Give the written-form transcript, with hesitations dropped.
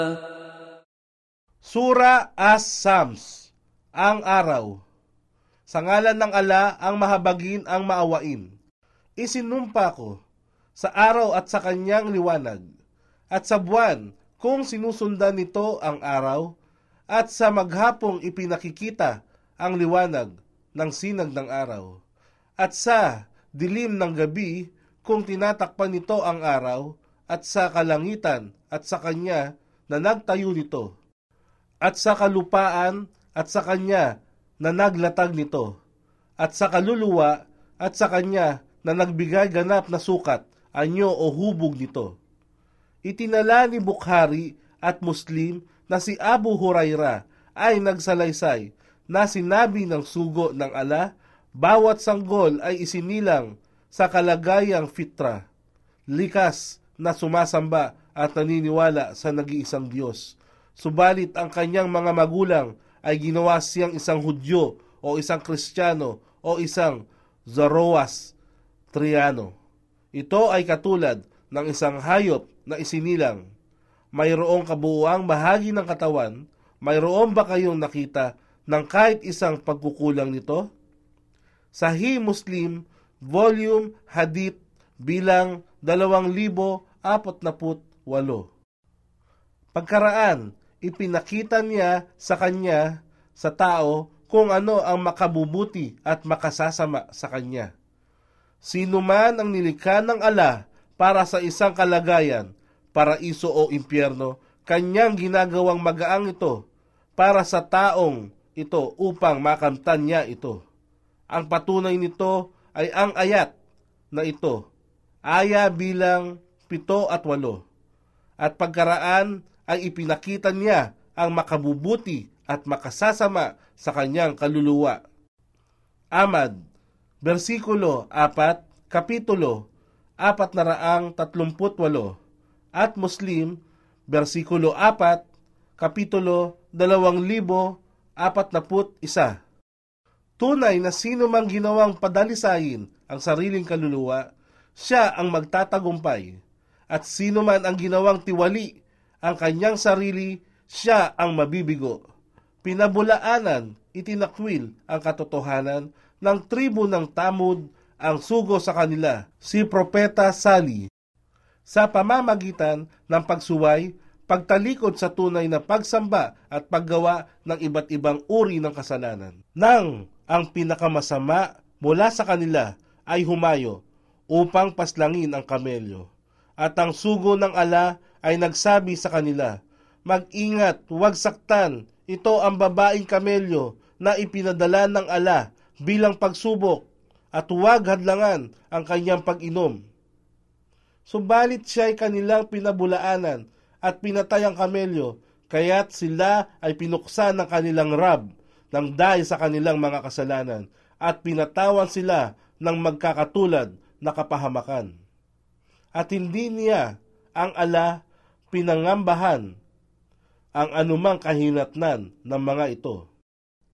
Sura As-Sams, ang araw. Sa ngalan ng Ala, ang mahabagin, ang maawain. Isinumpa ko sa araw at sa kanyang liwanag, at sa buwan kung sinusundan nito ang araw, at sa maghapong ipinakikita ang liwanag ng sinag ng araw, at sa dilim ng gabi kung tinatakpan nito ang araw, at sa kalangitan at sa kanya na nagtayo nito, at sa kalupaan at sa kanya na naglatag nito, at sa kaluluwa at sa kanya na nagbigay ganap na sukat, anyo o hubog nito. Itinala ni Bukhari at Muslim na si Abu Huraira ay nagsalaysay na sinabi ng sugo ng Ala, bawat sanggol ay isinilang sa kalagayang fitra, likas na sumasamba at naniniwala sa nag-iisang Diyos. Subalit ang kanyang mga magulang ay ginawa siyang isang Hudyo o isang Kristiyano o isang Zoroastriano. Ito ay katulad ng isang hayop na isinilang. Mayroong kabuuang bahagi ng katawan, mayroon ba kayong nakita ng kahit isang pagkukulang nito? Sahih Muslim, Volume Hadith, bilang 2048. Pagkaraan, ipinakita niya sa kanya, sa tao, kung ano ang makabubuti at makasasama sa kanya. Sino man ang nilikha ng Ala para sa isang kalagayan, paraiso o impyerno, kanyang ginagawang magaang ito para sa taong ito upang makamtan niya ito. Ang patunay nito ay ang ayat na ito, aya bilang 7 at 8. At pagkaraan ay ipinakita niya ang makabubuti at makasasama sa kanyang kaluluwa. Ahmad, versikulo 4, kapitulo 438, at Muslim, versikulo 4, kapitulo 2041. Tunay na sino mang ginawang padalisayin ang sariling kaluluwa, siya ang magtatagumpay, at sino man ang ginawang tiwali ang kanyang sarili, siya ang mabibigo. Pinabulaanan, itinakwil ang katotohanan ng tribo ng Tamud, ang sugo sa kanila, si Propeta Sali, sa pamamagitan ng pagsuway, pagtalikod sa tunay na pagsamba at paggawa ng iba't ibang uri ng kasalanan. Nang ang pinakamasama mula sa kanila ay humayo upang paslangin ang kamelyo, at ang sugo ng Ala ay nagsabi sa kanila, mag-ingat, huwag saktan, ito ang babaeng kamelyo na ipinadala ng Ala bilang pagsubok, at huwag hadlangan ang kanyang pag-inom. Subalit siya'y kanilang pinabulaanan at pinatay ang kamelyo, kaya't sila ay pinuksan ng kanilang Rab ng dahil sa kanilang mga kasalanan, at pinatawan sila ng magkakatulad na kapahamakan. At hindi niya ang Ala pinangambahan ang anumang kahinatnan ng mga ito.